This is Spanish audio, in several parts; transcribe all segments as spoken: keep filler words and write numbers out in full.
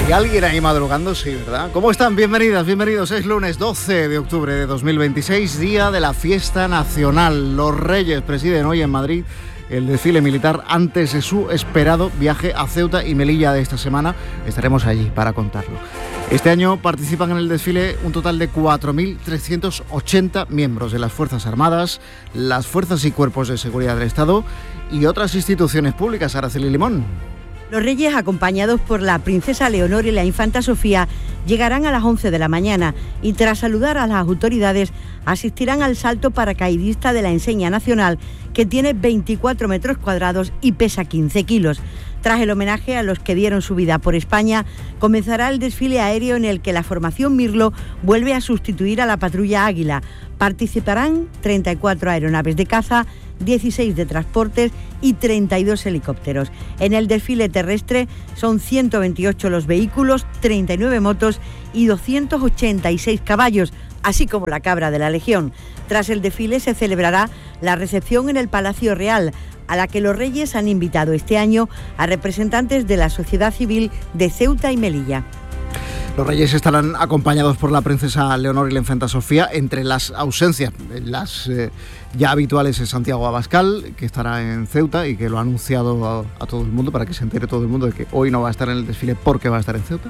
¿Hay alguien ahí madrugando? Sí, ¿verdad? ¿Cómo están? Bienvenidas, bienvenidos. Es lunes doce de octubre de dos mil veintiséis, día de la fiesta nacional. Los Reyes presiden hoy en Madrid el desfile militar antes de su esperado viaje a Ceuta y Melilla de esta semana. Estaremos allí para contarlo. Este año participan en el desfile un total de cuatro mil trescientos ochenta miembros de las Fuerzas Armadas, las Fuerzas y Cuerpos de Seguridad del Estado y otras instituciones públicas. Araceli Limón. Los Reyes, acompañados por la princesa Leonor y la infanta Sofía, llegarán a las once de la mañana y tras saludar a las autoridades asistirán al salto paracaidista de la enseña nacional, que tiene veinticuatro metros cuadrados y pesa quince kilos. Tras el homenaje a los que dieron su vida por España, comenzará el desfile aéreo en el que la formación Mirlo vuelve a sustituir a la patrulla Águila. Participarán treinta y cuatro aeronaves de caza, dieciséis de transportes y treinta y dos helicópteros. En el desfile terrestre son ciento veintiocho los vehículos, treinta y nueve motos y doscientos ochenta y seis caballos, así como la cabra de la Legión. Tras el desfile se celebrará la recepción en el Palacio Real, a la que los Reyes han invitado este año a representantes de la sociedad civil de Ceuta y Melilla. Los Reyes estarán acompañados por la princesa Leonor y la infanta Sofía. Entre las ausencias, las eh, ya habituales, es Santiago Abascal, que estará en Ceuta y que lo ha anunciado a, a todo el mundo, para que se entere todo el mundo de que hoy no va a estar en el desfile porque va a estar en Ceuta.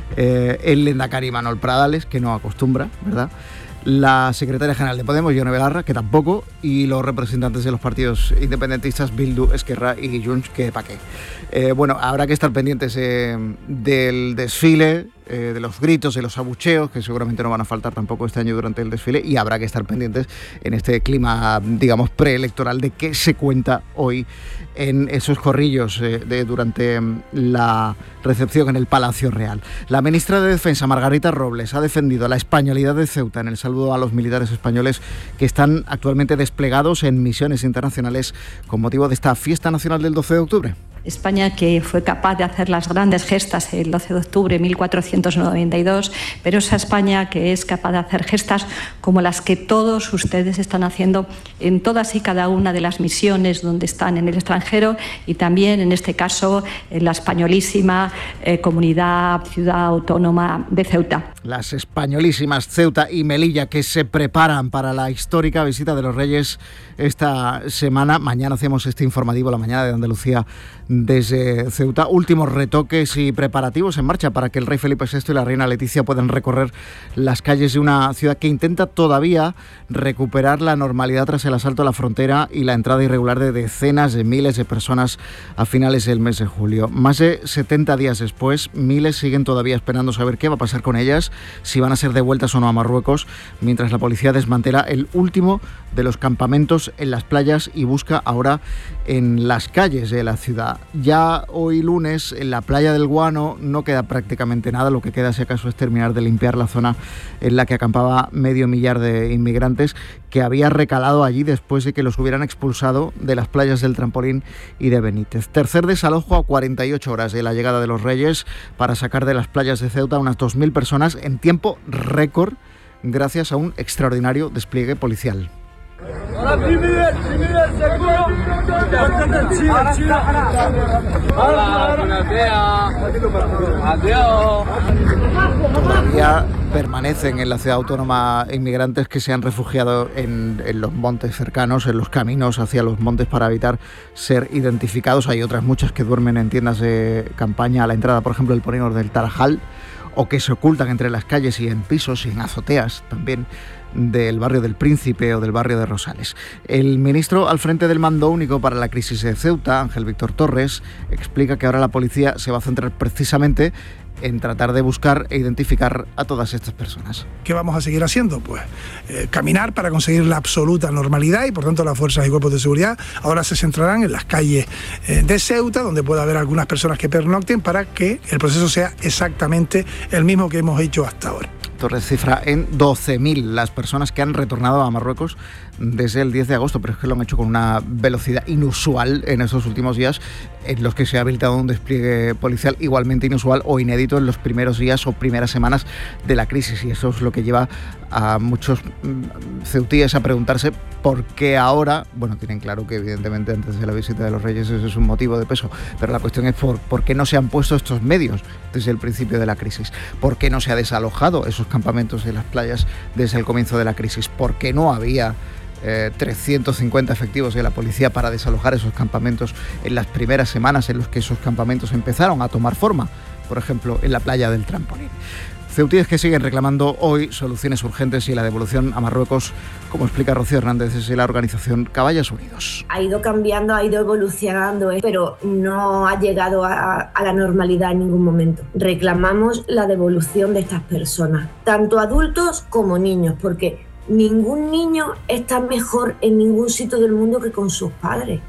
Eh, el lehendakari Manuel Pradales, que no acostumbra, ¿verdad? La secretaria general de Podemos, Ione Belarra, que tampoco, y los representantes de los partidos independentistas Bildu, Esquerra y Junts, que pa' qué. Eh, bueno, habrá que estar pendientes eh, del desfile, eh, de los gritos, de los abucheos, que seguramente no van a faltar tampoco este año durante el desfile, y habrá que estar pendientes en este clima, digamos, preelectoral de qué se cuenta hoy en esos corrillos eh, de, durante la recepción en el Palacio Real. La ministra de Defensa, Margarita Robles, ha defendido la españolidad de Ceuta en el saludo a los militares españoles que están actualmente desplegados en misiones internacionales con motivo de esta fiesta nacional del doce de octubre. España, que fue capaz de hacer las grandes gestas el doce de octubre de mil cuatrocientos noventa y dos, pero esa España que es capaz de hacer gestas como las que todos ustedes están haciendo en todas y cada una de las misiones donde están en el extranjero, y también en este caso en la españolísima eh, comunidad, ciudad autónoma de Ceuta. Las españolísimas Ceuta y Melilla, que se preparan para la histórica visita de los Reyes esta semana. Mañana hacemos este informativo, la mañana de Andalucía desde Ceuta. Últimos retoques y preparativos en marcha para que el rey Felipe sexto y la reina Leticia puedan recorrer las calles de una ciudad que intenta todavía recuperar la normalidad tras el asalto a la frontera y la entrada irregular de decenas de miles de personas a finales del mes de julio. Más de setenta días después, miles siguen todavía esperando saber qué va a pasar con ellas, si van a ser devueltas o no a Marruecos, mientras la policía desmantela el último de los campamentos en las playas y busca ahora en las calles de la ciudad. Ya hoy lunes en la playa del Guano no queda prácticamente nada, lo que queda si acaso es terminar de limpiar la zona en la que acampaba medio millar de inmigrantes que había recalado allí después de que los hubieran expulsado de las playas del Trampolín y de Benítez. Tercer desalojo a cuarenta y ocho horas de la llegada de los Reyes para sacar de las playas de Ceuta unas dos mil personas en tiempo récord gracias a un extraordinario despliegue policial. Todavía permanecen en la ciudad autónoma inmigrantes que se han refugiado en, en los montes cercanos, en los caminos hacia los montes para evitar ser identificados. Hay otras muchas que duermen en tiendas de campaña a la entrada, por ejemplo, del Polígono del Tarajal, o que se ocultan entre las calles y en pisos y en azoteas también del barrio del Príncipe o del barrio de Rosales. El ministro al frente del Mando Único para la crisis de Ceuta, Ángel Víctor Torres, explica que ahora la policía se va a centrar precisamente en tratar de buscar e identificar a todas estas personas. ¿Qué vamos a seguir haciendo? Pues eh, caminar para conseguir la absoluta normalidad, y por tanto las fuerzas y cuerpos de seguridad ahora se centrarán en las calles eh, de Ceuta, donde pueda haber algunas personas que pernocten, para que el proceso sea exactamente el mismo que hemos hecho hasta ahora. Torres cifra en doce mil las personas que han retornado a Marruecos desde el diez de agosto, pero es que lo han hecho con una velocidad inusual en estos últimos días, en los que se ha habilitado un despliegue policial igualmente inusual o inédito en los primeros días o primeras semanas de la crisis, y eso es lo que lleva a muchos ceutíes a preguntarse por qué ahora. Bueno, tienen claro que evidentemente antes de la visita de los Reyes ese es un motivo de peso, pero la cuestión es por, por qué no se han puesto estos medios desde el principio de la crisis, por qué no se ha desalojado esos campamentos en las playas desde el comienzo de la crisis, por qué no había Eh, trescientos cincuenta efectivos de la policía para desalojar esos campamentos en las primeras semanas en los que esos campamentos empezaron a tomar forma, por ejemplo, en la playa del Trampolín. Ceutíes que siguen reclamando hoy soluciones urgentes y la devolución a Marruecos, como explica Rocío Hernández desde la organización Caballos Unidos. Ha ido cambiando, ha ido evolucionando, pero no ha llegado a, a la normalidad en ningún momento. Reclamamos la devolución de estas personas, tanto adultos como niños, porque ningún niño está mejor en ningún sitio del mundo que con sus padres.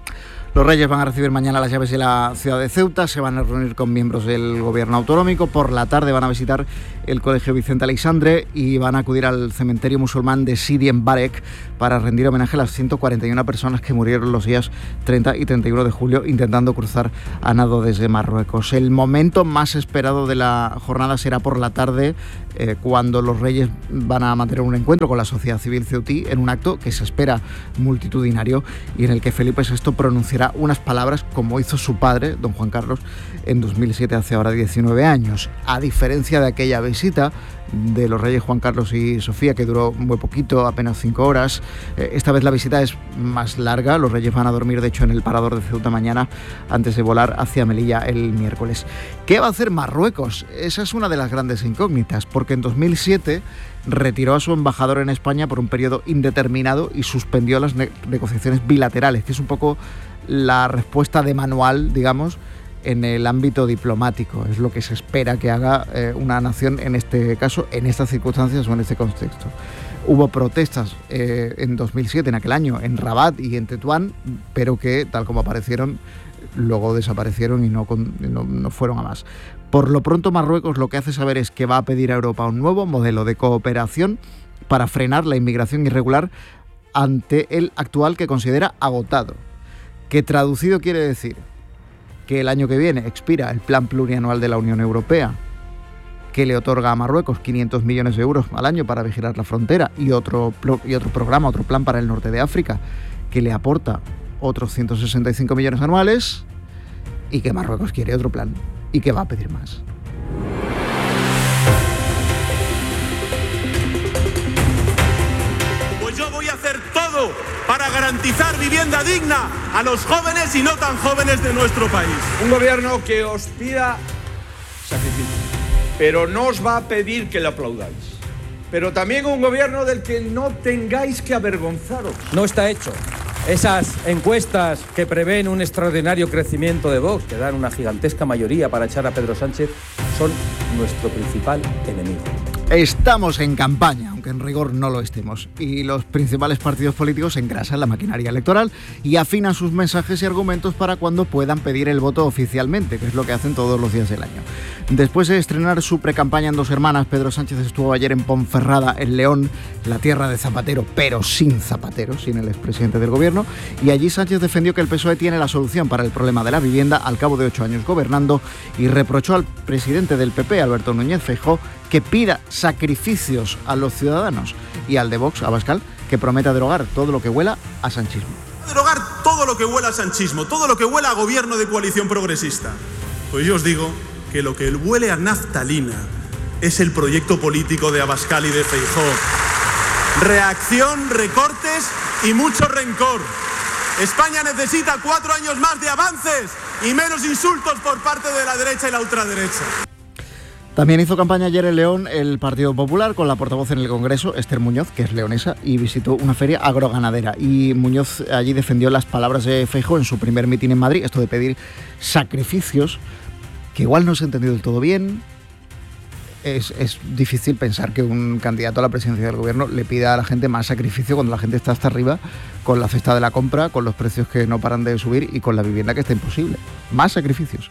Los Reyes van a recibir mañana las llaves de la ciudad de Ceuta, se van a reunir con miembros del gobierno autonómico, por la tarde van a visitar el Colegio Vicente Aleixandre y van a acudir al cementerio musulmán de Sidi en Barek para rendir homenaje a las ciento cuarenta y una personas que murieron los días treinta y treinta y uno de julio intentando cruzar a nado desde Marruecos. El momento más esperado de la jornada será por la tarde, eh, cuando los Reyes van a mantener un encuentro con la sociedad civil ceutí en un acto que se espera multitudinario y en el que Felipe sexto pronunciará unas palabras como hizo su padre, don Juan Carlos, en dos mil siete, hace ahora diecinueve años. A diferencia de aquella visita de los Reyes Juan Carlos y Sofía, que duró muy poquito, apenas cinco horas, eh, esta vez la visita es más larga. Los Reyes van a dormir, de hecho, en el parador de Ceuta mañana antes de volar hacia Melilla el miércoles. ¿Qué va a hacer Marruecos? Esa es una de las grandes incógnitas, porque en dos mil siete retiró a su embajador en España por un periodo indeterminado y suspendió las ne- negociaciones bilaterales, que es un poco la respuesta de manual, digamos, en el ámbito diplomático. Es lo que se espera que haga eh, una nación en este caso, en estas circunstancias o en este contexto. Hubo protestas eh, en dos mil siete, en aquel año, en Rabat y en Tetuán, pero que, tal como aparecieron, luego desaparecieron y no, no, no fueron a más. Por lo pronto, Marruecos lo que hace saber es que va a pedir a Europa un nuevo modelo de cooperación para frenar la inmigración irregular ante el actual, que considera agotado. Que traducido quiere decir que el año que viene expira el plan plurianual de la Unión Europea, que le otorga a Marruecos quinientos millones de euros al año para vigilar la frontera, y otro, y otro programa, otro plan para el norte de África, que le aporta otros ciento sesenta y cinco millones anuales, y que Marruecos quiere otro plan y que va a pedir más. Pues yo voy a hacer todo para garantizar vivienda digna a los jóvenes y no tan jóvenes de nuestro país. Un gobierno que os pida sacrificio, pero no os va a pedir que le aplaudáis. Pero también un gobierno del que no tengáis que avergonzaros. No está hecho. Esas encuestas que prevén un extraordinario crecimiento de Vox, que dan una gigantesca mayoría para echar a Pedro Sánchez, son nuestro principal enemigo. Estamos en campaña, aunque en rigor no lo estemos, y los principales partidos políticos engrasan la maquinaria electoral y afinan sus mensajes y argumentos para cuando puedan pedir el voto oficialmente, que es lo que hacen todos los días del año. Después de estrenar su precampaña en Dos Hermanas, Pedro Sánchez estuvo ayer en Ponferrada, en León, la tierra de Zapatero, pero sin Zapatero, sin el expresidente del gobierno, y allí Sánchez defendió que el P S O E tiene la solución para el problema de la vivienda al cabo de ocho años gobernando y reprochó al presidente del P P, Alberto Núñez Feijóo, que pida sacrificios a los ciudadanos, y al de Vox, Abascal, que prometa derogar todo lo que huela a sanchismo. Derogar todo lo que huela a sanchismo, todo lo que huela a gobierno de coalición progresista. Pues yo os digo que lo que huele a naftalina es el proyecto político de Abascal y de Feijóo. Reacción, recortes y mucho rencor. España necesita cuatro años más de avances y menos insultos por parte de la derecha y la ultraderecha. También hizo campaña ayer en León el Partido Popular con la portavoz en el Congreso, Esther Muñoz, que es leonesa, y visitó una feria agroganadera. Y Muñoz allí defendió las palabras de Feijóo en su primer mitin en Madrid, esto de pedir sacrificios, que igual no se ha entendido del todo bien. Es, es difícil pensar que un candidato a la presidencia del gobierno le pida a la gente más sacrificio cuando la gente está hasta arriba con la cesta de la compra, con los precios que no paran de subir y con la vivienda que está imposible. Más sacrificios.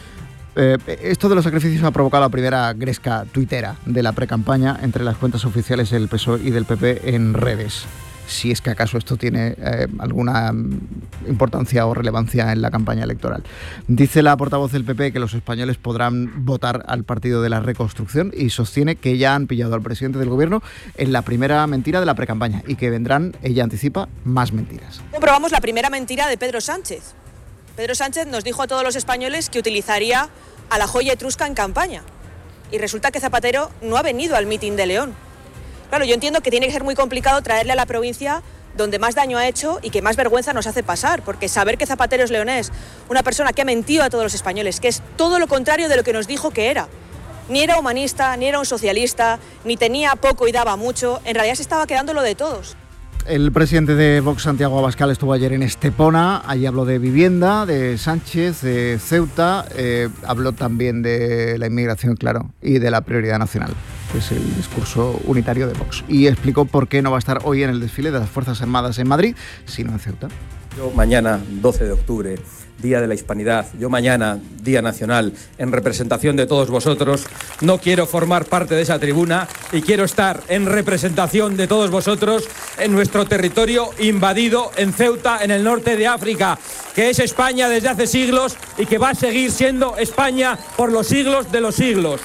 Eh, esto de los sacrificios ha provocado la primera gresca tuitera de la precampaña entre las cuentas oficiales del P S O E y del P P en redes. si es que acaso esto tiene eh, alguna importancia o relevancia en la campaña electoral. Dice la portavoz del P P que los españoles podrán votar al Partido de la Reconstrucción y sostiene que ya han pillado al presidente del gobierno en la primera mentira de la precampaña y que vendrán, ella anticipa, más mentiras. Comprobamos la primera mentira de Pedro Sánchez. Pedro Sánchez nos dijo a todos los españoles que utilizaría a la joya etrusca en campaña. Y resulta que Zapatero no ha venido al mitin de León. Claro, yo entiendo que tiene que ser muy complicado traerle a la provincia donde más daño ha hecho y que más vergüenza nos hace pasar, porque saber que Zapatero es leonés, una persona que ha mentido a todos los españoles, que es todo lo contrario de lo que nos dijo que era. Ni era humanista, ni era un socialista, ni tenía poco y daba mucho, en realidad se estaba quedando lo de todos. El presidente de Vox, Santiago Abascal, estuvo ayer en Estepona. Allí habló de vivienda, de Sánchez, de Ceuta. Eh, habló también de la inmigración, claro, y de la prioridad nacional, que es el discurso unitario de Vox. Y explicó por qué no va a estar hoy en el desfile de las Fuerzas Armadas en Madrid, sino en Ceuta. Yo mañana, doce de octubre, Día de la Hispanidad, yo mañana, Día Nacional, en representación de todos vosotros, no quiero formar parte de esa tribuna y quiero estar en representación de todos vosotros en nuestro territorio invadido en Ceuta, en el norte de África, que es España desde hace siglos y que va a seguir siendo España por los siglos de los siglos.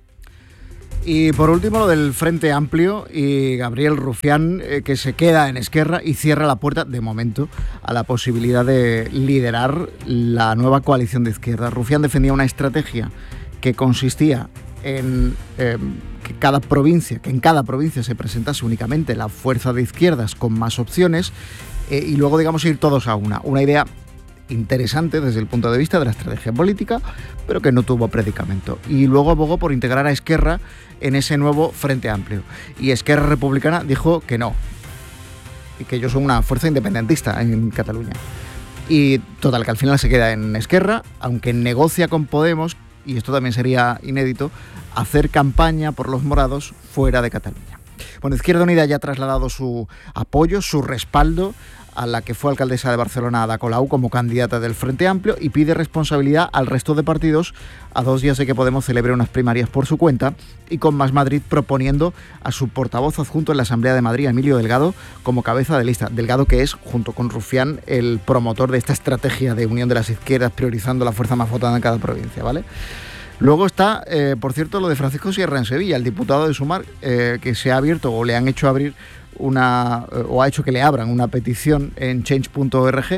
Y por último, lo del Frente Amplio y Gabriel Rufián, eh, que se queda en Esquerra y cierra la puerta, de momento, a la posibilidad de liderar la nueva coalición de izquierda. Rufián defendía una estrategia que consistía en eh, que cada provincia, que en cada provincia se presentase únicamente la fuerza de izquierdas con más opciones eh, y luego, digamos, ir todos a una. Una idea interesante desde el punto de vista de la estrategia política, pero que no tuvo predicamento. Y luego abogó por integrar a Esquerra en ese nuevo Frente Amplio. Y Esquerra Republicana dijo que no, y que ellos son una fuerza independentista en Cataluña. Y total, que al final se queda en Esquerra, aunque negocia con Podemos, y esto también sería inédito, hacer campaña por los morados fuera de Cataluña. Bueno, Izquierda Unida ya ha trasladado su apoyo, su respaldo a la que fue alcaldesa de Barcelona, Ada Colau, como candidata del Frente Amplio, y pide responsabilidad al resto de partidos a dos días de que Podemos celebre unas primarias por su cuenta, y con Más Madrid proponiendo a su portavoz adjunto en la Asamblea de Madrid, Emilio Delgado, como cabeza de lista. Delgado, que es, junto con Rufián, el promotor de esta estrategia de unión de las izquierdas, priorizando la fuerza más votada en cada provincia, ¿vale? Luego está, eh, por cierto, lo de Francisco Sierra en Sevilla, el diputado de Sumar, eh, que se ha abierto o le han hecho abrir una, eh, o ha hecho que le abran una petición en change punto org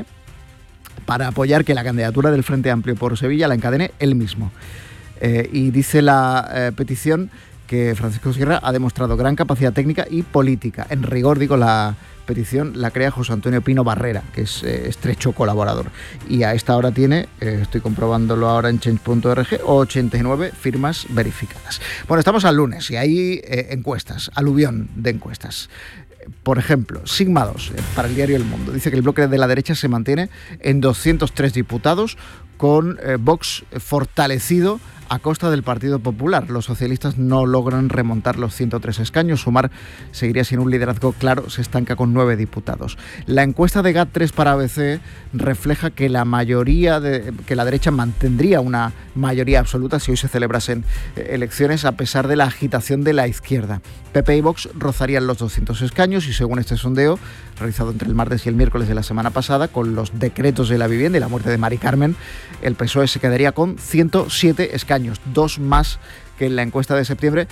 para apoyar que la candidatura del Frente Amplio por Sevilla la encadene él mismo. Eh, y dice la eh, petición que Francisco Sierra ha demostrado gran capacidad técnica y política. En rigor, digo, la petición la crea José Antonio Pino Barrera, que es eh, estrecho colaborador. Y a esta hora tiene, eh, estoy comprobándolo ahora en change punto org, ochenta y nueve firmas verificadas. Bueno, estamos al lunes y hay eh, encuestas, aluvión de encuestas. Por ejemplo, Sigma dos, eh, para el diario El Mundo, dice que el bloque de la derecha se mantiene en doscientos tres diputados, con eh, Vox fortalecido a costa del Partido Popular. Los socialistas no logran remontar los ciento tres escaños. Sumar seguiría sin un liderazgo claro, se estanca con nueve diputados. La encuesta de GAT tres para A B C refleja que la mayoría de, que la derecha mantendría una mayoría absoluta si hoy se celebrasen elecciones, a pesar de la agitación de la izquierda. P P y Vox rozarían los doscientos escaños y, según este sondeo realizado entre el martes y el miércoles de la semana pasada, con los decretos de la vivienda y la muerte de Mari Carmen, el P S O E se quedaría con ciento siete escaños, dos más que en la encuesta de septiembre,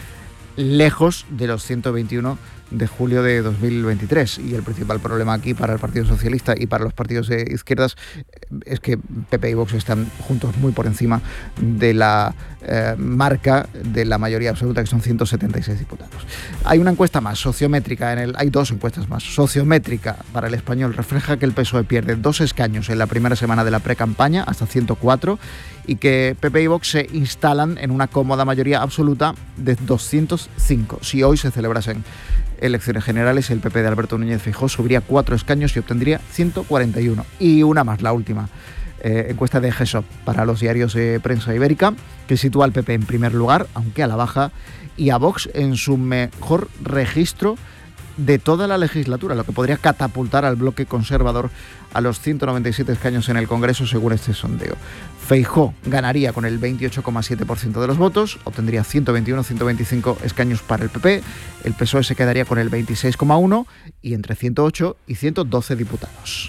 lejos de los ciento veintiuno de julio de dos mil veintitrés. Y el principal problema aquí para el Partido Socialista y para los partidos de izquierdas es que P P y Vox están juntos muy por encima de la eh, marca de la mayoría absoluta, que son ciento setenta y seis diputados. Hay una encuesta más, sociométrica, en el, hay dos encuestas más. Sociométrica para El Español refleja que el P S O E pierde dos escaños en la primera semana de la precampaña, hasta ciento cuatro, y que P P y Vox se instalan en una cómoda mayoría absoluta de doscientos cinco. Si hoy se celebrasen elecciones generales, el P P de Alberto Núñez Feijóo subiría cuatro escaños y obtendría ciento cuarenta y uno. Y una más, la última, eh, encuesta de GESOP para los diarios de prensa ibérica, que sitúa al P P en primer lugar, aunque a la baja, y a Vox en su mejor registro de toda la legislatura, lo que podría catapultar al bloque conservador a los ciento noventa y siete escaños en el Congreso, según este sondeo. Feijóo ganaría con el veintiocho coma siete por ciento de los votos, obtendría ciento veintiuno a ciento veinticinco escaños para el P P, el P S O E se quedaría con el veintiséis coma uno y entre ciento ocho y ciento doce diputados.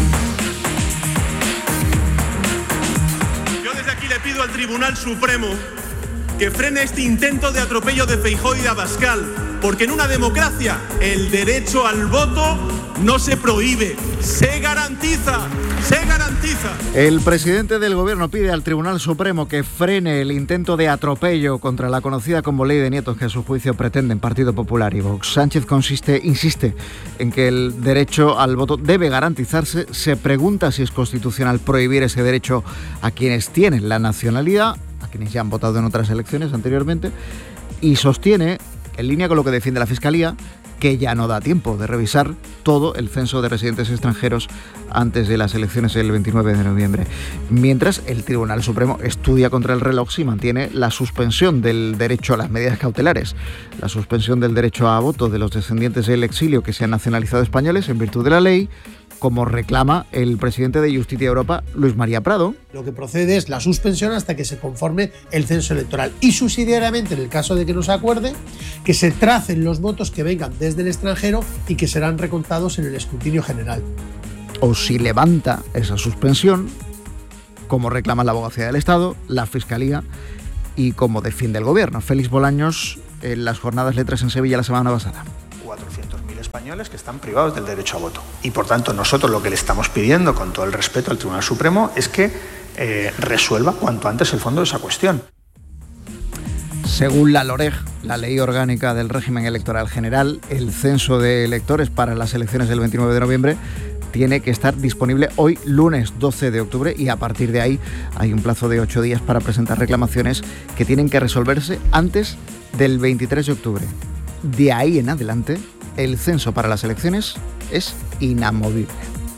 Yo desde aquí le pido al Tribunal Supremo que frene este intento de atropello de Feijóo y de Abascal, porque en una democracia el derecho al voto no se prohíbe, se garantiza, se garantiza. El presidente del gobierno pide al Tribunal Supremo que frene el intento de atropello contra la conocida como ley de nietos que a su juicio pretenden Partido Popular y Vox. Sánchez consiste, insiste en que el derecho al voto debe garantizarse, se pregunta si es constitucional prohibir ese derecho a quienes tienen la nacionalidad, a quienes ya han votado en otras elecciones anteriormente, y sostiene, en línea con lo que defiende la Fiscalía, que ya no da tiempo de revisar todo el censo de residentes extranjeros antes de las elecciones del veintinueve de noviembre. Mientras, el Tribunal Supremo estudia contra el reloj si mantiene la suspensión del derecho a las medidas cautelares, la suspensión del derecho a voto de los descendientes del exilio que se han nacionalizado españoles en virtud de la ley, como reclama el presidente de Justicia Europa, Luis María Prado. Lo que procede es la suspensión hasta que se conforme el censo electoral y subsidiariamente, en el caso de que no se acuerde, que se tracen los votos que vengan desde el extranjero y que serán recontados en el escrutinio general. O si levanta esa suspensión, como reclama la Abogacía del Estado, la Fiscalía y como defiende el Gobierno. Félix Bolaños en las Jornadas Letras en Sevilla la semana pasada. cuatrocientos mil españoles que están privados del derecho a voto. Y por tanto nosotros lo que le estamos pidiendo, con todo el respeto al Tribunal Supremo, es que eh, resuelva cuanto antes el fondo de esa cuestión. Según la LOREG, la Ley Orgánica del Régimen Electoral General, el censo de electores para las elecciones del veintinueve de noviembre tiene que estar disponible hoy, lunes doce de octubre, y a partir de ahí hay un plazo de ocho días para presentar reclamaciones que tienen que resolverse antes del veintitrés de octubre. De ahí en adelante, el censo para las elecciones es inamovible.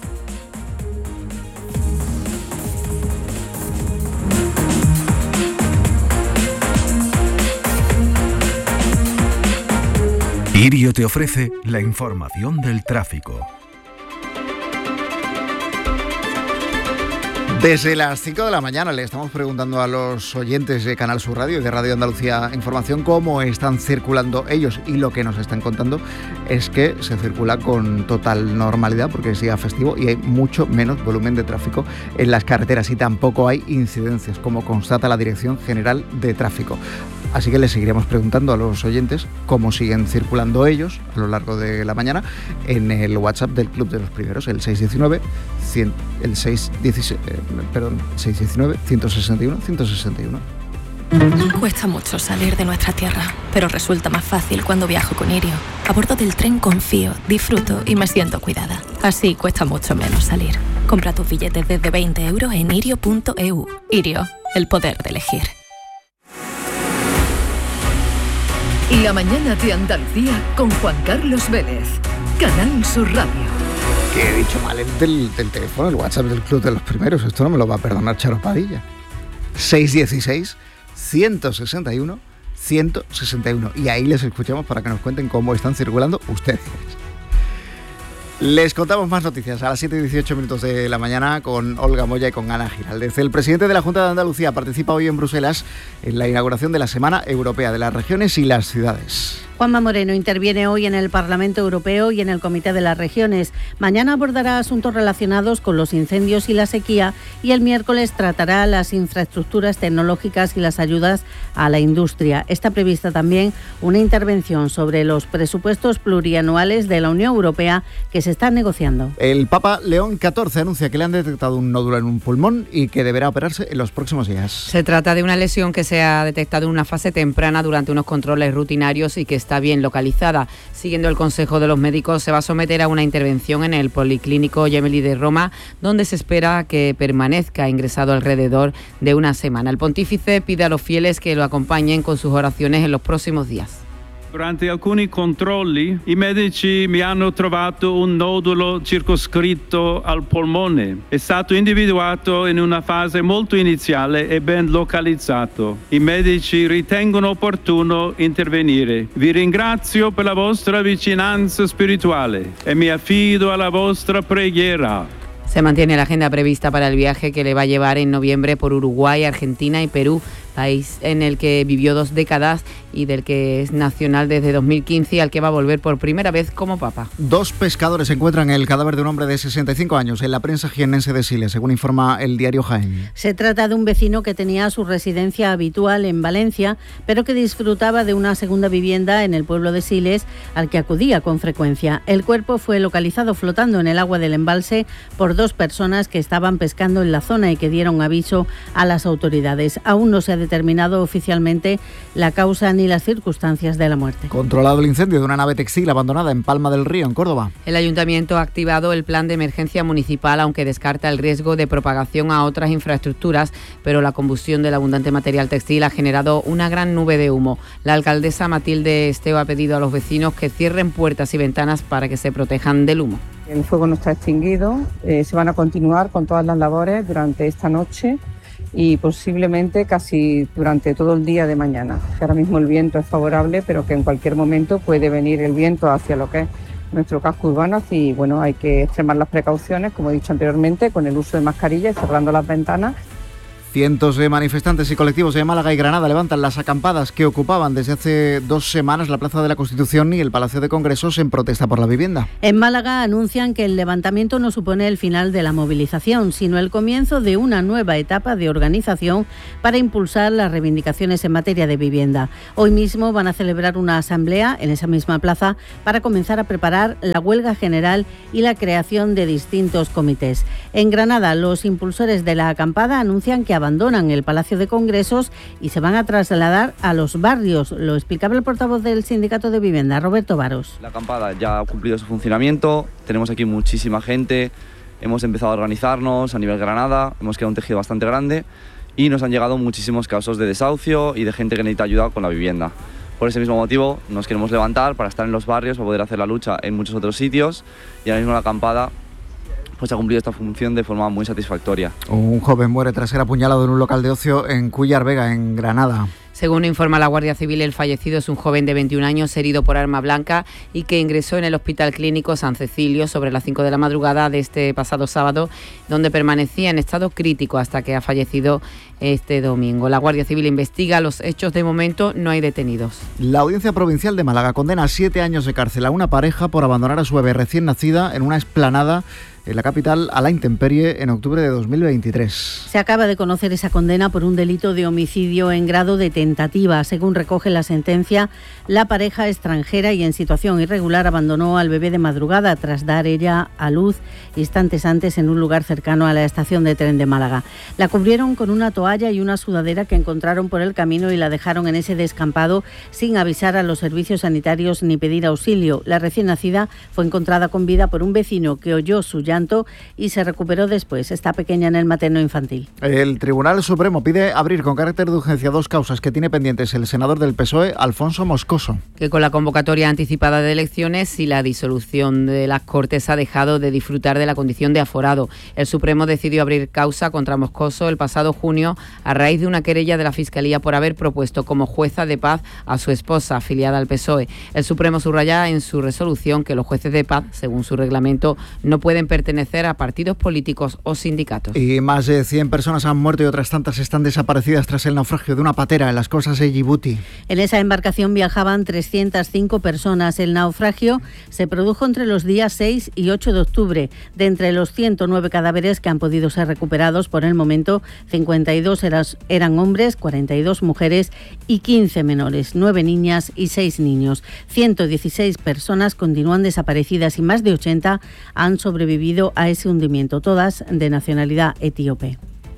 Irio te ofrece la información del tráfico. Desde las cinco de la mañana le estamos preguntando a los oyentes de Canal Sur Radio y de Radio Andalucía Información cómo están circulando ellos, y lo que nos están contando es que se circula con total normalidad porque es día festivo y hay mucho menos volumen de tráfico en las carreteras y tampoco hay incidencias, como constata la Dirección General de Tráfico. Así que les seguiremos preguntando a los oyentes cómo siguen circulando ellos a lo largo de la mañana en el WhatsApp del Club de los Primeros, el seis uno nueve, cien, el seis uno seis, eh, perdón, seis uno nueve, uno seis uno, uno seis uno. Cuesta mucho salir de nuestra tierra, pero resulta más fácil cuando viajo con Irio. A bordo del tren confío, disfruto y me siento cuidada. Así cuesta mucho menos salir. Compra tus billetes desde veinte euros en irio punto e u. Irio, el poder de elegir. La mañana de Andalucía con Juan Carlos Vélez, Canal Sur Radio. Que he dicho mal el del, del teléfono, el WhatsApp del Club de los Primeros. Esto no me lo va a perdonar Charo Padilla. seis uno seis, uno seis uno, uno seis uno. Y ahí les escuchamos para que nos cuenten cómo están circulando ustedes. Les contamos más noticias a las siete y dieciocho minutos de la mañana con Olga Moya y con Ana Giraldez. El presidente de la Junta de Andalucía participa hoy en Bruselas en la inauguración de la Semana Europea de las Regiones y las Ciudades. Juanma Moreno interviene hoy en el Parlamento Europeo y en el Comité de las Regiones. Mañana abordará asuntos relacionados con los incendios y la sequía y el miércoles tratará las infraestructuras tecnológicas y las ayudas a la industria. Está prevista también una intervención sobre los presupuestos plurianuales de la Unión Europea que se están negociando. El Papa León catorce anuncia que le han detectado un nódulo en un pulmón y que deberá operarse en los próximos días. Se trata de una lesión que se ha detectado en una fase temprana durante unos controles rutinarios y que está está bien localizada. Siguiendo el consejo de los médicos, se va a someter a una intervención en el Policlínico Gemelli de Roma, donde se espera que permanezca ingresado alrededor de una semana. El pontífice pide a los fieles que lo acompañen con sus oraciones en los próximos días. Durante alcuni controlli i medici mi hanno trovato un nodulo circoscritto al polmone. È stato individuato in una fase molto iniziale e ben localizzato. I medici ritengono opportuno intervenire. Vi ringrazio per la vostra vicinanza spirituale e mi affido alla vostra preghiera. Se mantiene la agenda prevista para el viaje que le va a llevar en noviembre por Uruguay, Argentina y Perú, país en el que vivió dos décadas y del que es nacional desde dos mil quince y al que va a volver por primera vez como papa. Dos pescadores encuentran el cadáver de un hombre de sesenta y cinco años en la presa jiennense de Siles, según informa el diario Jaén. Se trata de un vecino que tenía su residencia habitual en Valencia, pero que disfrutaba de una segunda vivienda en el pueblo de Siles, al que acudía con frecuencia. El cuerpo fue localizado flotando en el agua del embalse por dos personas que estaban pescando en la zona y que dieron aviso a las autoridades. Aún no se ha determinado oficialmente la causa ni las circunstancias de la muerte. Controlado el incendio de una nave textil abandonada en Palma del Río, en Córdoba. El ayuntamiento ha activado el plan de emergencia municipal, aunque descarta el riesgo de propagación a otras infraestructuras, pero la combustión del abundante material textil ha generado una gran nube de humo. La alcaldesa Matilde Esteo ha pedido a los vecinos que cierren puertas y ventanas para que se protejan del humo. El fuego no está extinguido, eh, se van a continuar con todas las labores durante esta noche y posiblemente casi durante todo el día de mañana. Ahora mismo el viento es favorable, pero que en cualquier momento puede venir el viento hacia lo que es nuestro casco urbano y bueno, hay que extremar las precauciones, como he dicho anteriormente, con el uso de mascarilla y cerrando las ventanas. Cientos de manifestantes y colectivos de Málaga y Granada levantan las acampadas que ocupaban desde hace dos semanas la Plaza de la Constitución y el Palacio de Congresos en protesta por la vivienda. En Málaga anuncian que el levantamiento no supone el final de la movilización, sino el comienzo de una nueva etapa de organización para impulsar las reivindicaciones en materia de vivienda. Hoy mismo van a celebrar una asamblea en esa misma plaza para comenzar a preparar la huelga general y la creación de distintos comités. En Granada, los impulsores de la acampada anuncian que abandonan el Palacio de Congresos y se van a trasladar a los barrios. Lo explicaba el portavoz del Sindicato de Vivienda, Roberto Varos. La acampada ya ha cumplido su funcionamiento, tenemos aquí muchísima gente, hemos empezado a organizarnos a nivel Granada, hemos creado un tejido bastante grande y nos han llegado muchísimos casos de desahucio y de gente que necesita ayuda con la vivienda. Por ese mismo motivo nos queremos levantar para estar en los barrios, para poder hacer la lucha en muchos otros sitios y ahora mismo la acampada pues ha cumplido esta función de forma muy satisfactoria. Un joven muere tras ser apuñalado en un local de ocio en Cuyar Vega, en Granada. Según informa la Guardia Civil, el fallecido es un joven de veintiún años herido por arma blanca y que ingresó en el Hospital Clínico San Cecilio sobre las cinco de la madrugada de este pasado sábado, donde permanecía en estado crítico hasta que ha fallecido este domingo. La Guardia Civil investiga los hechos. De momento no hay detenidos. La Audiencia Provincial de Málaga condena a siete años de cárcel a una pareja por abandonar a su bebé recién nacida en una explanada en la capital a la intemperie en octubre de dos mil veintitrés. Se acaba de conocer esa condena por un delito de homicidio en grado de tentativa. Según recoge la sentencia, la pareja extranjera y en situación irregular abandonó al bebé de madrugada tras dar ella a luz instantes antes en un lugar cercano a la estación de tren de Málaga. La cubrieron con una toalla y una sudadera que encontraron por el camino y la dejaron en ese descampado sin avisar a los servicios sanitarios ni pedir auxilio. La recién nacida fue encontrada con vida por un vecino que oyó su llanto y se recuperó después. Está pequeña en el materno infantil. El Tribunal Supremo pide abrir con carácter de urgencia dos causas que tiene pendientes el senador del P S O E, Alfonso Moscoso. Que con la convocatoria anticipada de elecciones y la disolución de las Cortes ha dejado de disfrutar de la condición de aforado. El Supremo decidió abrir causa contra Moscoso el pasado junio a raíz de una querella de la Fiscalía por haber propuesto como jueza de paz a su esposa, afiliada al P S O E. El Supremo subraya en su resolución que los jueces de paz, según su reglamento, no pueden pertenecer a partidos políticos o sindicatos. Y más de cien personas han muerto y otras tantas están desaparecidas tras el naufragio de una patera en las costas de Djibouti. En esa embarcación viajaban trescientas cinco personas. El naufragio se produjo entre los días seis y ocho de octubre. De entre los ciento nueve cadáveres que han podido ser recuperados por el momento, cincuenta y dos eran hombres, cuarenta y dos mujeres y quince menores, nueve niñas y seis niños. ciento dieciséis personas continúan desaparecidas y más de ochenta han sobrevivido a ese hundimiento, todas de nacionalidad etíope.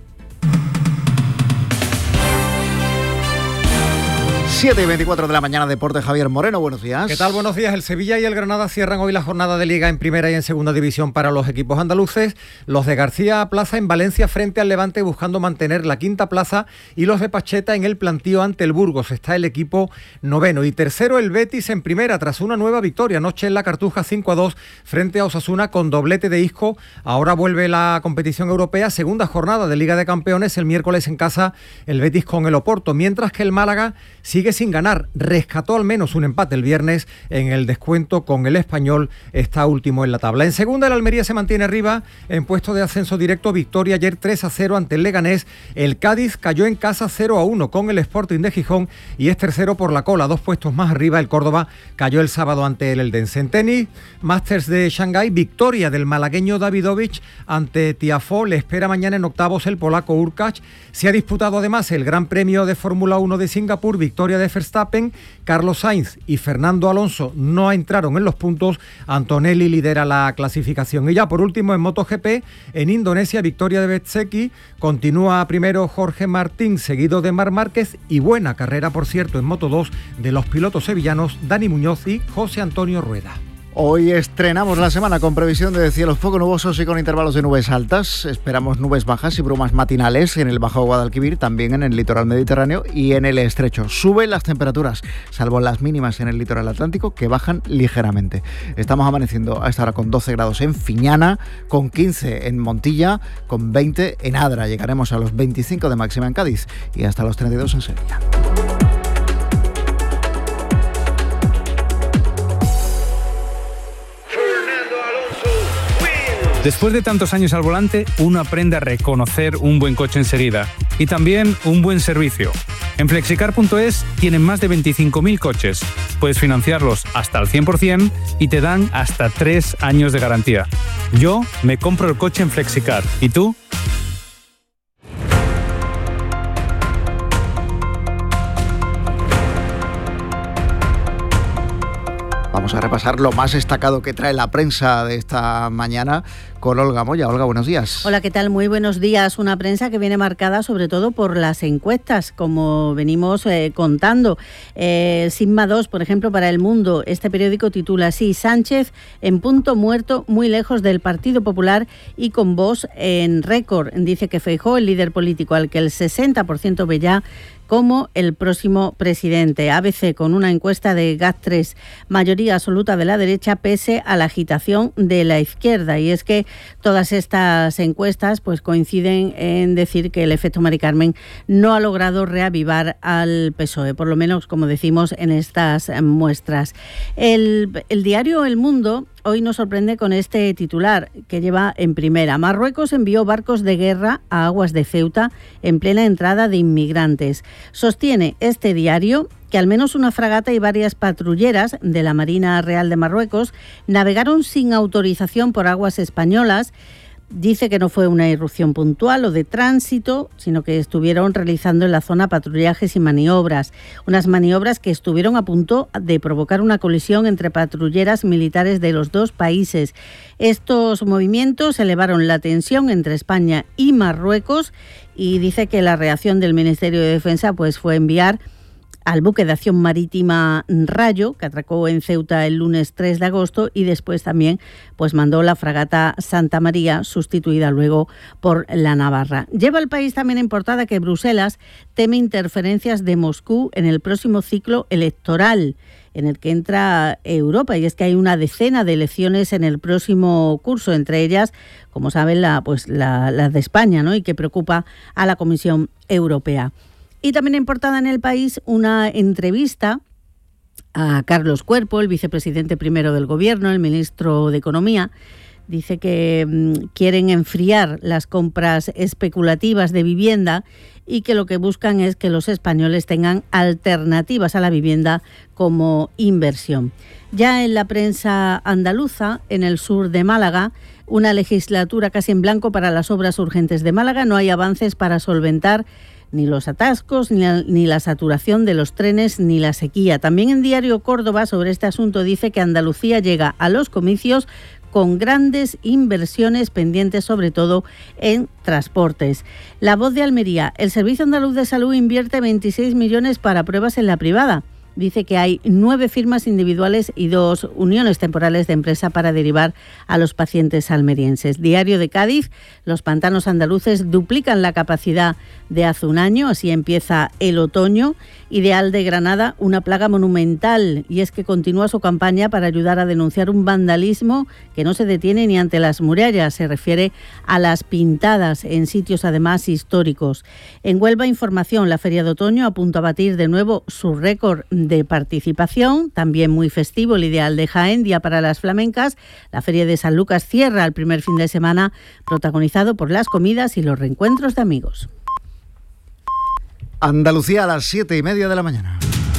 siete y veinticuatro de la mañana, Deporte, Javier Moreno, buenos días. ¿Qué tal? Buenos días. El Sevilla y el Granada cierran hoy la jornada de Liga en Primera y en Segunda División para los equipos andaluces. Los de García Plaza en Valencia frente al Levante buscando mantener la quinta plaza y los de Pacheta en el plantío ante el Burgos. Está el equipo noveno. Y tercero el Betis en Primera tras una nueva victoria. Anoche en la Cartuja cinco a dos frente a Osasuna con doblete de Isco. Ahora vuelve la competición europea. Segunda jornada de Liga de Campeones el miércoles en casa el Betis con el Oporto. Mientras que el Málaga sigue sigue sin ganar. Rescató al menos un empate el viernes en el descuento con el Español, está último en la tabla. En segunda, el Almería se mantiene arriba en puesto de ascenso directo. Victoria ayer tres a cero ante el Leganés. El Cádiz cayó en casa cero a uno con el Sporting de Gijón y es tercero por la cola, dos puestos más arriba. El Córdoba cayó el sábado ante el Eldense. En tenis, Masters de Shanghái, victoria del malagueño Davidovich ante Tiafoe. Le espera mañana en octavos el polaco Urkacz. Se ha disputado además el Gran Premio de Fórmula uno de Singapur, victoria de Verstappen. Carlos Sainz y Fernando Alonso no entraron en los puntos. Antonelli lidera la clasificación. Y ya por último en MotoGP, en Indonesia, victoria de Bezzecchi. Continúa primero Jorge Martín, seguido de Marc Márquez, y buena carrera, por cierto, en Moto dos de los pilotos sevillanos Dani Muñoz y José Antonio Rueda. Hoy estrenamos la semana con previsión de cielos poco nubosos y con intervalos de nubes altas. Esperamos nubes bajas y brumas matinales en el Bajo Guadalquivir, también en el litoral mediterráneo y en el estrecho. Suben las temperaturas, salvo las mínimas en el litoral atlántico, que bajan ligeramente. Estamos amaneciendo a esta hora con doce grados en Fiñana, con quince en Montilla, con veinte en Adra. Llegaremos a los veinticinco de máxima en Cádiz y hasta los treinta y dos en Sevilla. Después de tantos años al volante, uno aprende a reconocer un buen coche enseguida y también un buen servicio. En flexicar punto es tienen más de veinticinco mil coches. Puedes financiarlos hasta el cien por ciento y te dan hasta tres años de garantía. Yo me compro el coche en Flexicar. ¿Y tú? Vamos a repasar lo más destacado que trae la prensa de esta mañana con Olga Moya. Olga, buenos días. Hola, ¿qué tal? Muy buenos días. Una prensa que viene marcada sobre todo por las encuestas, como venimos eh, contando. Eh, Sigma dos, por ejemplo, para El Mundo, este periódico titula así: Sánchez en punto muerto, muy lejos del Partido Popular y con voz en récord. Dice que Feijóo, el líder político al que el sesenta por ciento ve ya como el próximo presidente. A B C, con una encuesta de GAT tres, mayoría absoluta de la derecha pese a la agitación de la izquierda. Y es que todas estas encuestas pues coinciden en decir que el efecto Mari Carmen no ha logrado reavivar al P S O E, por lo menos, como decimos, en estas muestras. El, el diario El Mundo hoy nos sorprende con este titular que lleva en primera: Marruecos envió barcos de guerra a aguas de Ceuta en plena entrada de inmigrantes. Sostiene este diario que al menos una fragata y varias patrulleras de la Marina Real de Marruecos navegaron sin autorización por aguas españolas. Dice que no fue una irrupción puntual o de tránsito, sino que estuvieron realizando en la zona patrullajes y maniobras. Unas maniobras que estuvieron a punto de provocar una colisión entre patrulleras militares de los dos países. Estos movimientos elevaron la tensión entre España y Marruecos y dice que la reacción del Ministerio de Defensa pues, fue enviar al buque de acción marítima Rayo, que atracó en Ceuta el lunes tres de agosto, y después también pues mandó la fragata Santa María, sustituida luego por la Navarra. Lleva el país también en portada que Bruselas teme interferencias de Moscú en el próximo ciclo electoral en el que entra Europa, y es que hay una decena de elecciones en el próximo curso, entre ellas, como saben, la, pues, la, la de España, ¿no? Y que preocupa a la Comisión Europea. Y también en portada en El País una entrevista a Carlos Cuerpo, el vicepresidente primero del Gobierno, el ministro de Economía. Dice que mmm, quieren enfriar las compras especulativas de vivienda y que lo que buscan es que los españoles tengan alternativas a la vivienda como inversión. Ya en la prensa andaluza, en el sur de Málaga, una legislatura casi en blanco para las obras urgentes de Málaga. No hay avances para solventar ni los atascos, ni la, ni la saturación de los trenes, ni la sequía. También en Diario Córdoba sobre este asunto dice que Andalucía llega a los comicios con grandes inversiones pendientes, sobre todo en transportes. La Voz de Almería: el Servicio Andaluz de Salud invierte veintiséis millones para pruebas en la privada. dice que hay nueve firmas individuales y dos uniones temporales de empresa para derivar a los pacientes almerienses. Diario de Cádiz, los pantanos andaluces duplican la capacidad de hace un año, así empieza el otoño. Ideal de Granada, una plaga monumental, y es que continúa su campaña para ayudar a denunciar un vandalismo que no se detiene ni ante las murallas. Se refiere a las pintadas en sitios además históricos. En Huelva, información, la Feria de Otoño a punto a batir de nuevo su récord de participación, también muy festivo el Ideal de Jaén, día para las flamencas. La Feria de San Lucas cierra el primer fin de semana, protagonizado por las comidas y los reencuentros de amigos. Andalucía a las siete y media de la mañana.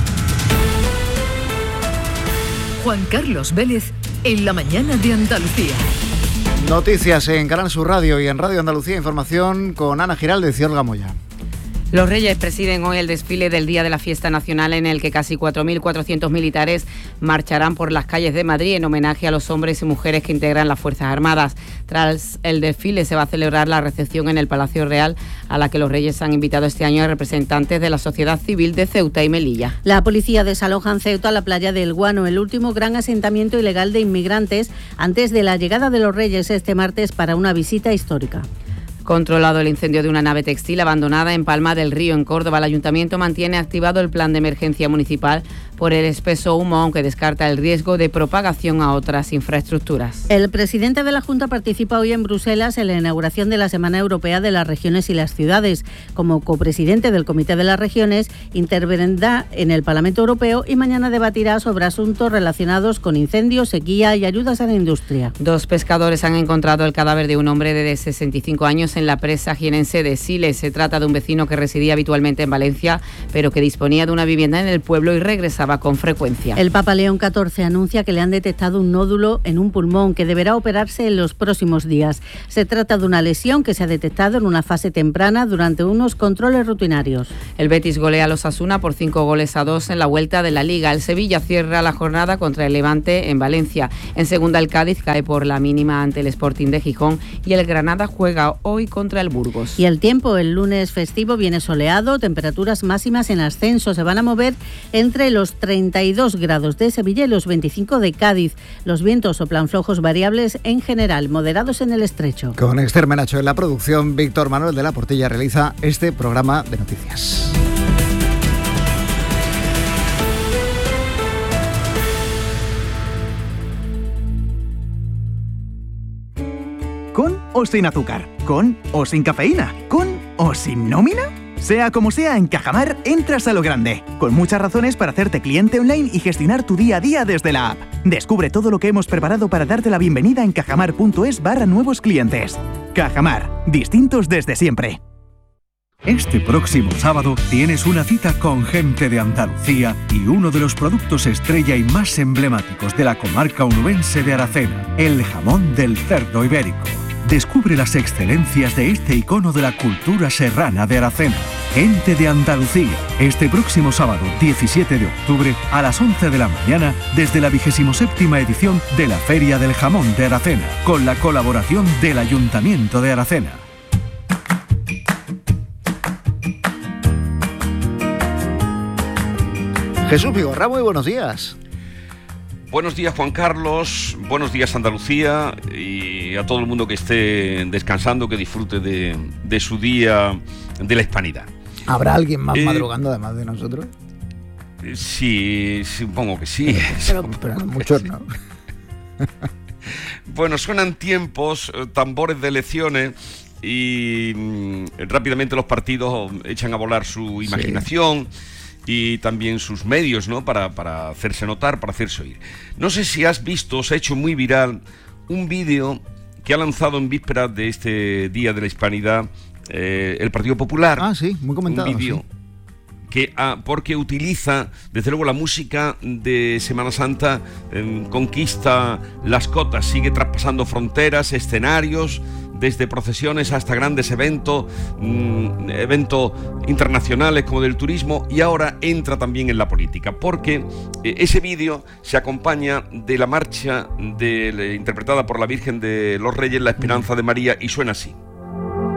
Juan Carlos Vélez en la mañana de Andalucía. Noticias en Canal Sur Radio y en Radio Andalucía, información con Ana Giralde y Ciolga Moya. Los Reyes presiden hoy el desfile del Día de la Fiesta Nacional, en el que casi cuatro mil cuatrocientos militares marcharán por las calles de Madrid en homenaje a los hombres y mujeres que integran las Fuerzas Armadas. Tras el desfile se va a celebrar la recepción en el Palacio Real, a la que los Reyes han invitado este año a representantes de la sociedad civil de Ceuta y Melilla. La policía desaloja en Ceuta la playa del Guano, el último gran asentamiento ilegal de inmigrantes antes de la llegada de los Reyes este martes para una visita histórica. Controlado el incendio de una nave textil abandonada en Palma del Río, en Córdoba, el Ayuntamiento mantiene activado el plan de emergencia municipal por el espeso humo, aunque descarta el riesgo de propagación a otras infraestructuras. El presidente de la Junta participa hoy en Bruselas en la inauguración de la Semana Europea de las Regiones y las Ciudades. Como copresidente del Comité de las Regiones, intervendrá en el Parlamento Europeo y mañana debatirá sobre asuntos relacionados con incendios, sequía y ayudas a la industria. Dos pescadores han encontrado el cadáver de un hombre de sesenta y cinco años en la presa jienense de Siles. Se trata de un vecino que residía habitualmente en Valencia, pero que disponía de una vivienda en el pueblo y regresaba con frecuencia. El Papa León catorce anuncia que le han detectado un nódulo en un pulmón que deberá operarse en los próximos días. Se trata de una lesión que se ha detectado en una fase temprana durante unos controles rutinarios. El Betis golea a los Osasuna por cinco goles a dos en la vuelta de la Liga. El Sevilla cierra la jornada contra el Levante en Valencia. En segunda, el Cádiz cae por la mínima ante el Sporting de Gijón y el Granada juega hoy contra el Burgos. Y el tiempo, el lunes festivo viene soleado, temperaturas máximas en ascenso, se van a mover entre los treinta y dos grados de Sevilla y los veinticinco de Cádiz. Los vientos soplan flojos variables en general, moderados en el estrecho. Con Esther Menacho en la producción, Víctor Manuel de la Portilla realiza este programa de noticias. ¿Con o sin azúcar? ¿Con o sin cafeína? ¿Con o sin nómina? Sea como sea, en Cajamar entras a lo grande, con muchas razones para hacerte cliente online y gestionar tu día a día desde la app. Descubre todo lo que hemos preparado para darte la bienvenida en cajamar.es barra nuevos clientes. Cajamar, distintos desde siempre. Este próximo sábado tienes una cita con gente de Andalucía y uno de los productos estrella y más emblemáticos de la comarca onubense de Aracena, el jamón del cerdo ibérico. Descubre las excelencias de este icono de la cultura serrana de Aracena. Gente de Andalucía, este próximo sábado diecisiete de octubre a las once de la mañana desde la vigésima séptima edición de la Feria del Jamón de Aracena, con la colaboración del Ayuntamiento de Aracena. Jesús Vigorra, muy buenos días. Buenos días, Juan Carlos, buenos días, Andalucía, y a todo el mundo que esté descansando, que disfrute de, de su día de la Hispanidad. ¿Habrá alguien más eh, madrugando además de nosotros? Sí, supongo que sí. pero, pero muchos no. Bueno, suenan tiempos, tambores de elecciones, y mm, rápidamente los partidos echan a volar su imaginación. Sí. Y también sus medios, ¿no? Para, para hacerse notar, para hacerse oír. No sé si has visto, se ha hecho muy viral un vídeo que ha lanzado en vísperas de este Día de la Hispanidad eh, el Partido Popular. Ah, sí, muy comentado. Un vídeo sí. que ah, porque utiliza, desde luego, la música de Semana Santa, eh, conquista las cotas, sigue traspasando fronteras, escenarios, desde procesiones hasta grandes eventos, mmm, eventos internacionales como del turismo, y ahora entra también en la política, porque eh, ese vídeo se acompaña de la marcha de, de, interpretada por la Virgen de los Reyes, La Esperanza de María, y suena así.